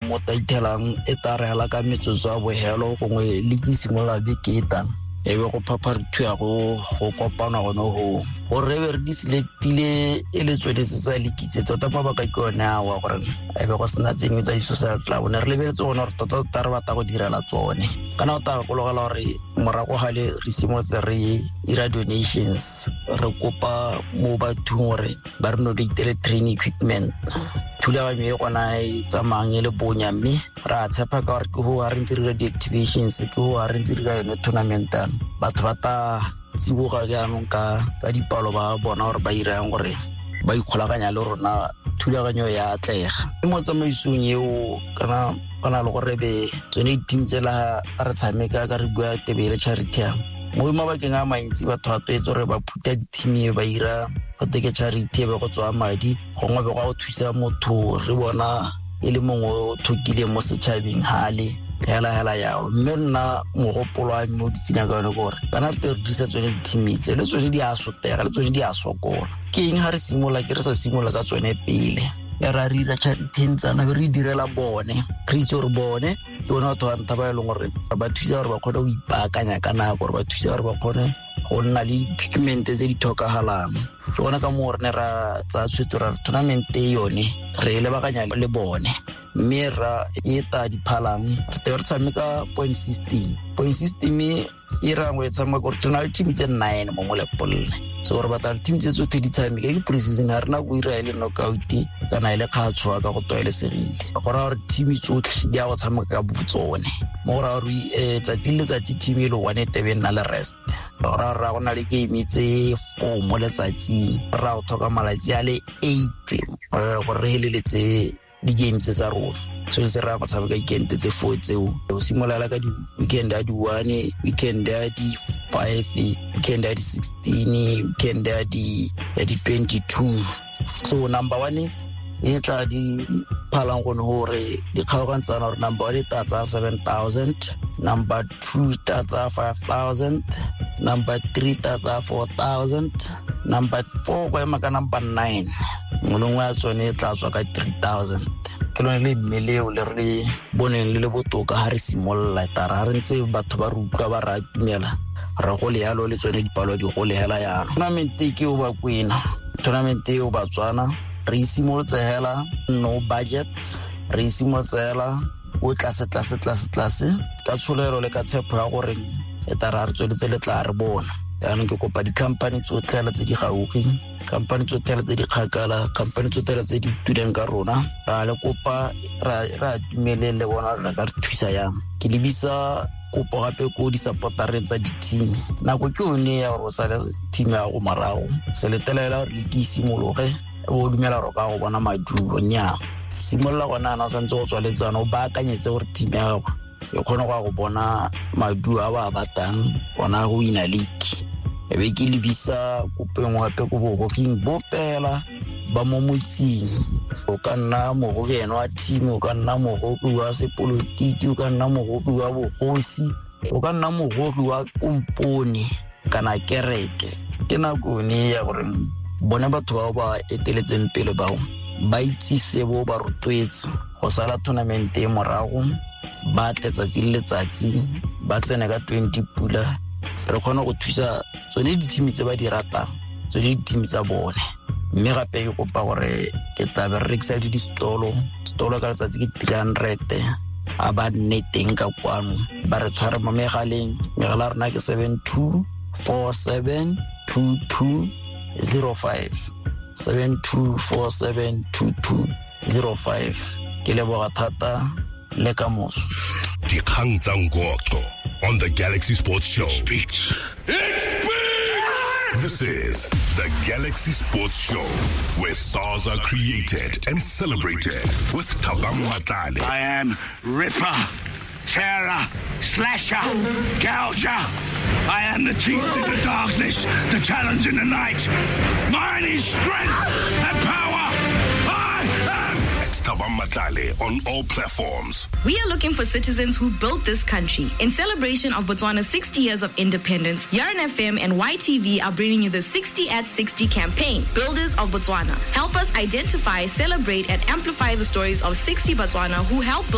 mo taitelang e tarela ka metsotso a bohelo gongwe le ke simola beketang ebe go phapharithu ya go kopana gone go re be re di selectile e le tsweletse tsa lekitse tota mabaka ke one a wa gore ebe go sena tsengwe tsa di-social club ne re lebeletse gone gore tota re batla go direla tsone kana o ta kologela gore morago ga le re simolotse re ira donations re kopa mo bathong gore ba re donate training equipment thulaganyo e gona e tsamayang e le bonya mme re a tshepa ka gore ke go a re ntse re di-activations ke go a re ntse re yone tournamentan batho ba ta tsiboga jaanong ka dipalo ba bona gore ba irang gore ba ikgolaganya le rona thulaganyo ya atlega e mo tsamaisong eo kana le gore be tsone di-team tsela re tshameka ka re bua tebele charity mo mabakeng a mantsi batho ba toetse gore ba phuta di-team e ba ira go teke charity be go tswa madi gongwe be go thusa motho re bona e le mongwe o thokile mo setšhabeng hale hela yao mme nna mogopolo wa mo ditsina ka yone gore kana re dirisa tsone di-team tse le tsone di a sotega le tsone di a sokola ke eng ga re simola ke re sa simola ka tsone pele ra re ira charity tsana be re direla bone re itse gore bone ke bona batho ba nta ba e leng gore ba thusa gore ba kgone go ipaakanya ka nako gore ba thusa gore ba kgone go nna le equipment tse di tlhokagalang ke gona ka moo re ne ra tsa tshwetso ra tournament e yone re lebaganya le bone mme ra e ta diphalang re tshameka point system e rangwe e tshameka gore tona team tse 9 mo molepolle so re batla team tse tsotlhe di tshameka ke preseason ha rena go ira ile knockout kana ile kgatswa ka go toelesegile go ra gore team tsotlhe di a go tshameka ka botsone mo ra re tsatsi le tsatsi team ile one tebe nna le rest ra go na le game tse 4 mo letsatsing ra go thoka malatsi a le 8 go re heleletse di-games tsa rona so se ra go tshameka weekend tse 4 tseo o simolela ka di-weekend ya di-1 weekend ya di-5 weekend ya di-16 weekend ya di-22 so number 1 e tla di phalang gone gore di kgaogantsana gore number 1 e tla tsa 7,000 number 2 tla tsa 5,000 number 3 tla tsa 4,000 number 4 go ema ka number 9 molongwe ya tsone e tla tswa ka 3,000 ke lone le meleo le re boneng le botoka ha re simolla tara re ntse batho ba rutla ba ra tumela ra go le yalo le tsone dipalo di go le hela ya tournament ke o ba kwena tournament e o ba tswana re simolotse hela no budget re simolotse hela o tlase ka tsholelo le ka tshepo ya gore e tara re tsweletse le tla re bona yana ke kopa di-company tsotlhela tse di gaufi company tsotlhela tse di kgakala company tsotlhela tse di tudeng ka rona ra le kopa ra tumelele bona re ka re thusa yang ke lebisa kopo gape ko di-supportereng tsa di-team nako ke yone ya gore o sale team ya go marago se letelela gore le ke isimologe o dumela gore ka go bona madulo nya simolola gona ana santse go tswa letswana o baakanyetse gore team ya gago ke kgone go bona madulo a ba batang bona go wina league ebe ke lebisa kopo engwe gape ko bogoking bopela ba mo motsing o ka nna mogoki ena wa team o ka nna mogoki wa sepolotiki o ka nna mogoki wa bogosi o ka nna mogoki wa komponi kana kereke ke nako ne ya gore bona batho bao ba eteletseng pele bao ba itse sebo ba rotwetse go sala tournament e morago ba tsatsi le letsatsi ba tsena ka 20 pula re kgona go thusa tsone di-team tse ba di ratang tsone di-team tsa bone mme gape ke kopa gore ke tla be re rekisa le di-stolo ka letsatsi ke 300 a ba nneteng ka kwano ba re tshware mo megaleng megala rena ke 72472205 72472205 ke leboga thata le ka moso dikgang tsa ngoqo on the Galaxy Sports Show. It speaks. This is the Galaxy Sports Show, where stars are created and celebrated with Thabang Matlale. I am Ripper, Terror, Slasher, Gouger. I am the teeth in the darkness, the talons in the night. Mine is strength and power. I am Thabang Matlale on all platforms. We are looking for citizens who built this country. In celebration of Botswana's 60 years of independence, Yarn FM and YTV are bringing you the 60 at 60 campaign. Builders of Botswana. Help us identify, celebrate, and amplify the stories of 60 Botswana who helped build